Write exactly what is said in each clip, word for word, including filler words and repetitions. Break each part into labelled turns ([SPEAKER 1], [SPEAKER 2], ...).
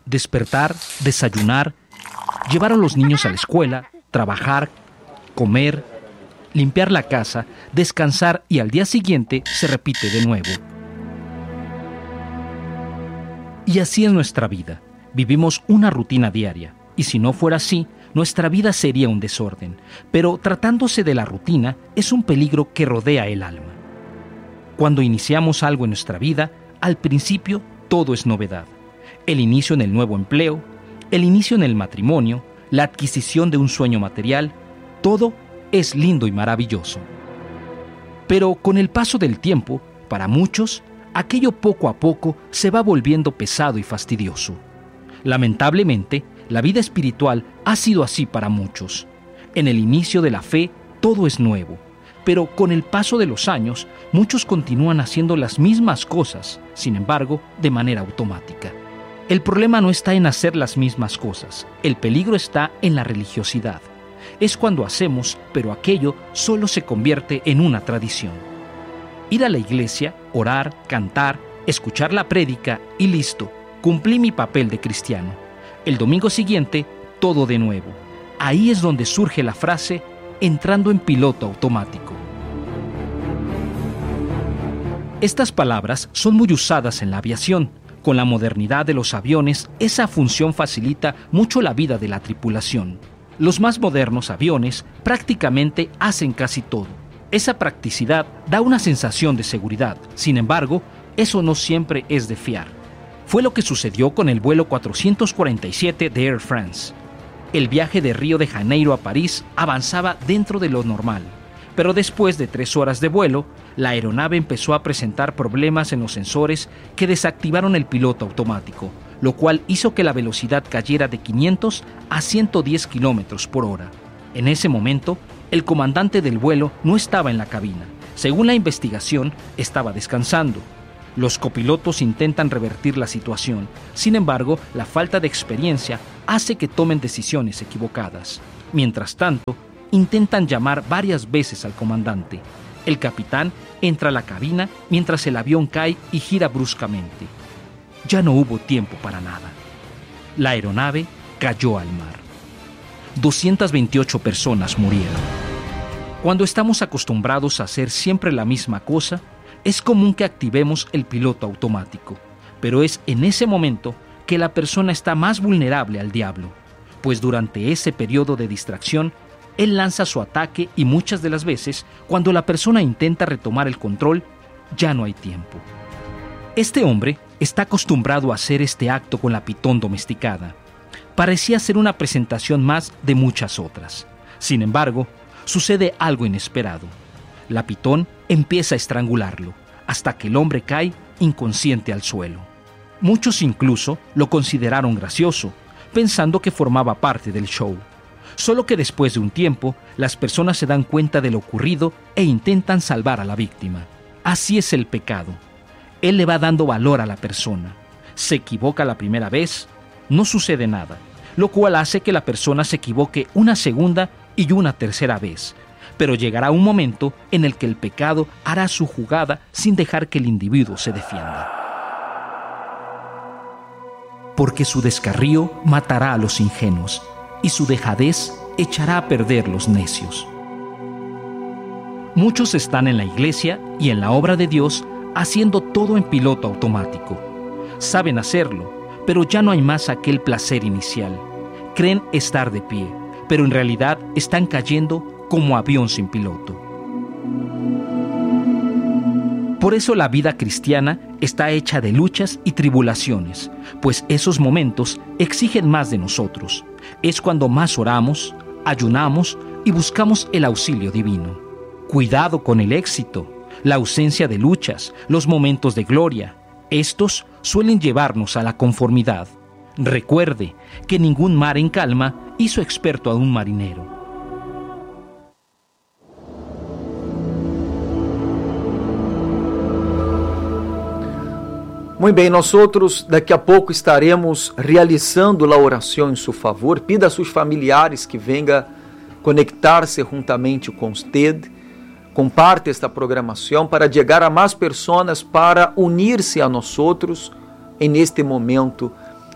[SPEAKER 1] despertar, desayunar, llevar a los niños a la escuela, trabajar, comer, limpiar la casa, descansar y al día siguiente se repite de nuevo. Y así es nuestra vida. Vivimos una rutina diaria y si no fuera así, nuestra vida sería un desorden. Pero tratándose de la rutina, es un peligro que rodea el alma. Cuando iniciamos algo en nuestra vida, al principio todo es novedad. El inicio en el nuevo empleo, el inicio en el matrimonio, la adquisición de un sueño material, todo es lindo y maravilloso. Pero con el paso del tiempo, para muchos, aquello poco a poco se va volviendo pesado y fastidioso. Lamentablemente, la vida espiritual ha sido así para muchos. En el inicio de la fe, todo es nuevo, pero con el paso de los años, muchos continúan haciendo las mismas cosas, sin embargo, de manera automática. El problema no está en hacer las mismas cosas, el peligro está en la religiosidad. Es cuando hacemos, pero aquello solo se convierte en una tradición. Ir a la iglesia, orar, cantar, escuchar la prédica y listo, cumplí mi papel de cristiano. El domingo siguiente, todo de nuevo. Ahí es donde surge la frase, entrando en piloto automático. Estas palabras son muy usadas en la aviación. Con la modernidad de los aviones, esa función facilita mucho la vida de la tripulación. Los más modernos aviones prácticamente hacen casi todo. Esa practicidad da una sensación de seguridad. Sin embargo, eso no siempre es de fiar. Fue lo que sucedió con el vuelo cuatrocientos cuarenta y siete de Air France. El viaje de Río de Janeiro a París avanzaba dentro de lo normal, pero después de tres horas de vuelo, la aeronave empezó a presentar problemas en los sensores que desactivaron el piloto automático, lo cual hizo que la velocidad cayera de quinientos a ciento diez kilómetros por hora. En ese momento, el comandante del vuelo no estaba en la cabina. Según la investigación, estaba descansando. Los copilotos intentan revertir la situación. Sin embargo, la falta de experiencia hace que tomen decisiones equivocadas. Mientras tanto, intentan llamar varias veces al comandante. El capitán entra a la cabina mientras el avión cae y gira bruscamente. Ya no hubo tiempo para nada. La aeronave cayó al mar. doscientas veintiocho personas murieron. Cuando estamos acostumbrados a hacer siempre la misma cosa, es común que activemos el piloto automático, pero es en ese momento que la persona está más vulnerable al diablo, pues durante ese periodo de distracción, él lanza su ataque y muchas de las veces, cuando la persona intenta retomar el control, ya no hay tiempo. Este hombre está acostumbrado a hacer este acto con la pitón domesticada. Parecía ser una presentación más de muchas otras. Sin embargo, sucede algo inesperado. La pitón empieza a estrangularlo, hasta que el hombre cae inconsciente al suelo. Muchos incluso lo consideraron gracioso, pensando que formaba parte del show. Solo que después de un tiempo, las personas se dan cuenta de lo ocurrido e intentan salvar a la víctima. Así es el pecado. Él le va dando valor a la persona. Se equivoca la primera vez, no sucede nada, lo cual hace que la persona se equivoque una segunda y una tercera vez. Pero llegará un momento en el que el pecado hará su jugada sin dejar que el individuo se defienda. Porque su descarrío matará a los ingenuos, y su dejadez echará a perder los necios. Muchos están en la iglesia y en la obra de Dios haciendo todo en piloto automático. Saben hacerlo, pero ya no hay más aquel placer inicial. Creen estar de pie, pero en realidad están cayendo como avión sin piloto. Por eso la vida cristiana está hecha de luchas y tribulaciones, pues esos momentos exigen más de nosotros. Es cuando más oramos, ayunamos y buscamos el auxilio divino. Cuidado con el éxito, la ausencia de luchas, los momentos de gloria. Estos suelen llevarnos a la conformidad. Recuerde que ningún mar en calma hizo experto a un marinero.
[SPEAKER 2] Muito bem, nós outros daqui a pouco estaremos realizando a oração em seu favor. Pida a seus familiares que venga conectar-se juntamente com usted. Comparte esta programação para chegar a mais pessoas para unir-se a nós outros em este momento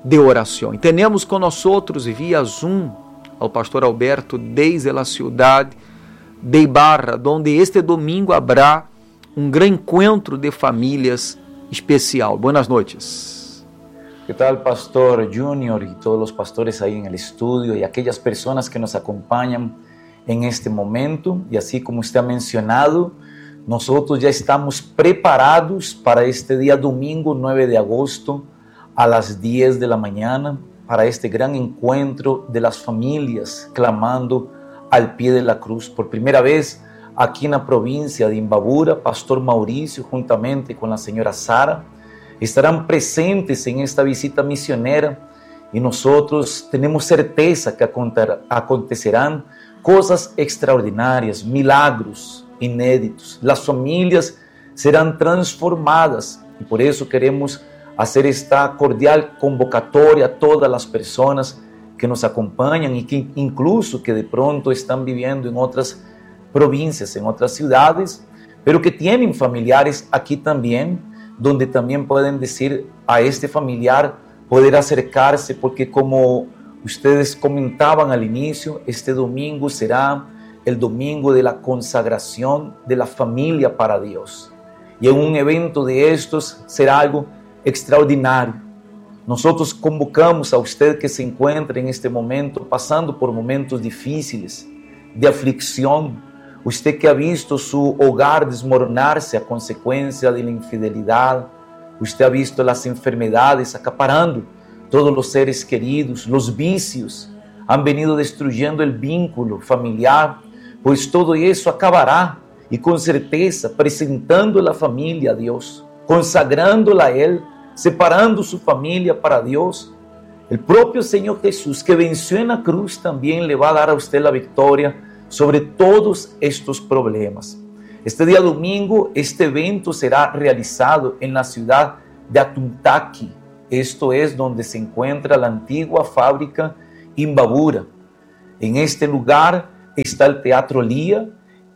[SPEAKER 2] de oração. E temos com nós outros via Zoom ao pastor Alberto desde a cidade de Ibarra, onde este domingo haverá um grande encontro de famílias especial. Buenas noches.
[SPEAKER 3] ¿Qué tal, Pastor Junior y todos los pastores ahí en el estudio y aquellas personas que nos acompañan en este momento? Y así como usted ha mencionado, nosotros ya estamos preparados para este día domingo nueve de agosto a las diez de la mañana para este gran encuentro de las familias clamando al pie de la cruz. Por primera vez aquí en la provincia de Imbabura, Pastor Mauricio juntamente con la señora Sara estarán presentes en esta visita misionera y nosotros tenemos certeza que acontecerán cosas extraordinarias, milagros inéditos. Las familias serán transformadas y por eso queremos hacer esta cordial convocatoria a todas las personas que nos acompañan y que incluso que de pronto están viviendo en otras provincias, en otras ciudades, pero que tienen familiares aquí también, donde también pueden decir a este familiar poder acercarse, porque como ustedes comentaban al inicio, este domingo será el domingo de la consagración de la familia para Dios. Y en un evento de estos será algo extraordinario. Nosotros convocamos a usted que se encuentre en este momento pasando por momentos difíciles, de aflicción, usted que ha visto su hogar desmoronarse a consecuencia de la infidelidad, usted ha visto las enfermedades acaparando todos los seres queridos, los vicios han venido destruyendo el vínculo familiar, pues todo eso acabará y con certeza presentando la familia a Dios, consagrándola a Él, separando su familia para Dios. El propio Señor Jesús que venció en la cruz también le va a dar a usted la victoria sobre todos estos problemas. Este día domingo, este evento será realizado en la ciudad de Atuntaqui. Esto es donde se encuentra la antigua fábrica Imbabura. En este lugar está el Teatro Lía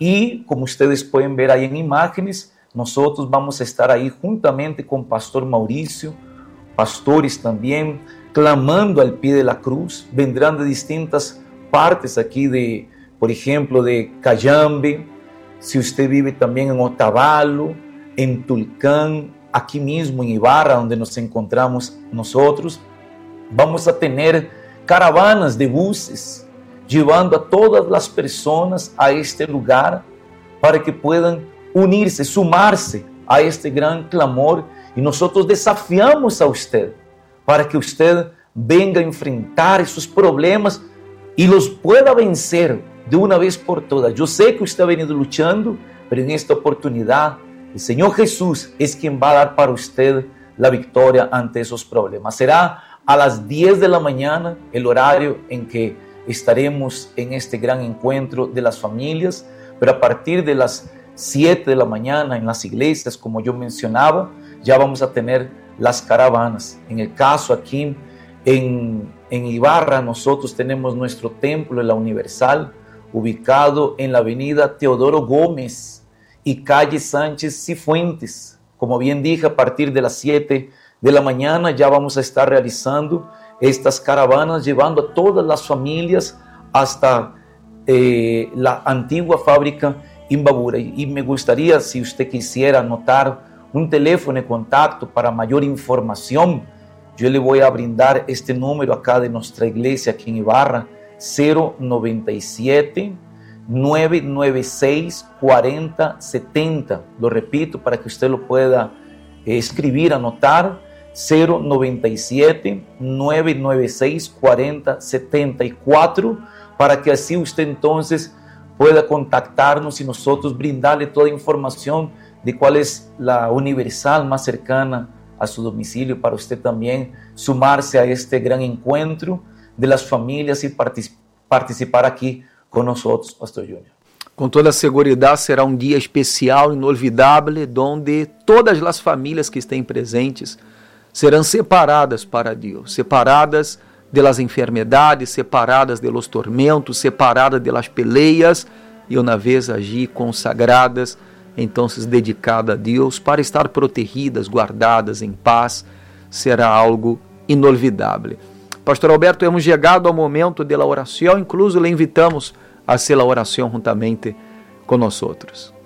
[SPEAKER 3] y como ustedes pueden ver ahí en imágenes, nosotros vamos a estar ahí juntamente con Pastor Mauricio, pastores también, clamando al pie de la cruz. Vendrán de distintas partes aquí de, por ejemplo, de Cayambe, si usted vive también en Otavalo, en Tulcán, aquí mismo en Ibarra, donde nos encontramos nosotros. Vamos a tener caravanas de buses llevando a todas las personas a este lugar para que puedan unirse, sumarse a este gran clamor y nosotros desafiamos a usted para que usted venga a enfrentar esos problemas y los pueda vencer de una vez por todas. Yo sé que usted ha venido luchando, pero en esta oportunidad el Señor Jesús es quien va a dar para usted la victoria ante esos problemas. Será a las diez de la mañana el horario en que estaremos en este gran encuentro de las familias, pero a partir de las siete de la mañana en las iglesias, como yo mencionaba, ya vamos a tener las caravanas. En el caso aquí en, en Ibarra, nosotros tenemos nuestro templo de la Universal, ubicado en la avenida Teodoro Gómez y calle Sánchez Cifuentes. Como bien dije, a partir de las siete de la mañana ya vamos a estar realizando estas caravanas, llevando a todas las familias hasta eh, la antigua fábrica Imbabura. Y me gustaría, si usted quisiera anotar un teléfono de contacto para mayor información, yo le voy a brindar este número acá de nuestra iglesia aquí en Ibarra, cero noventa y siete, nueve noventa y seis, cuarenta setenta. Lo repito para que usted lo pueda eh, escribir, anotar, cero noventa y siete, nueve noventa y seis, cuarenta setenta y cuatro, para que así usted entonces pueda contactarnos y nosotros brindarle toda información de cuál es la Universal más cercana a su domicilio, para usted también sumarse a este gran encuentro de las familias y particip- participar aquí con nosotros, Pastor Junior.
[SPEAKER 2] Com toda segurança será um dia especial, inolvidável, onde todas as famílias que estén presentes serão separadas para Deus, separadas de las enfermedades, separadas de los tormentos, separadas de las peleas, e uma vez allí consagradas, então dedicadas a Deus, para estar protegidas, guardadas em paz. Será algo inolvidável. Pastor Alberto, hemos chegado ao momento da oração, incluso le invitamos a hacer a oração juntamente com nós outros.